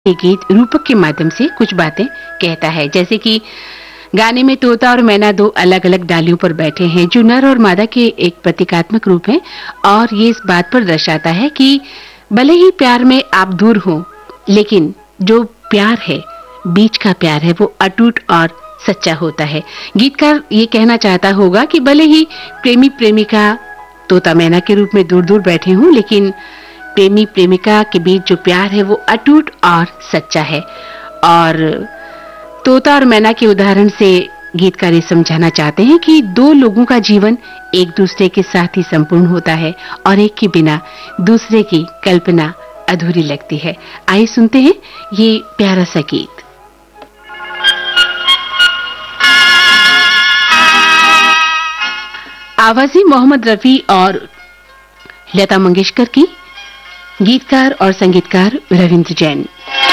ये गीत रूपक के माध्यम से कुछ बातें कहता है। जैसे कि गाने में तोता और मैना दो अलग अलग डालियों पर बैठे हैं जो नर और मादा के एक प्रतीकात्मक रूप है, और ये इस बात पर दर्शाता है कि भले ही प्यार में आप दूर हो, लेकिन जो प्यार है, बीच का प्यार है, वो अटूट और सच्चा होता है। गीतकार ये कहना चाहता होगा कि भले ही प्रेमी प्रेमिका तोता मैना के रूप में दूर दूर बैठे हों, लेकिन प्रेमी प्रेमिका के बीच जो प्यार है वो अटूट और सच्चा है। और तोता और मैना के उदाहरण से गीतकार ये समझाना चाहते हैं कि दो लोगों का जीवन एक दूसरे के साथ ही संपूर्ण होता है और एक के बिना दूसरे की कल्पना अधूरी लगती है। आइए सुनते हैं ये प्यारा सा गीत। आवाज़ें मोहम्मद रफी और लता मंगेशकर की, गीतकार और संगीतकार रविंद्र जैन।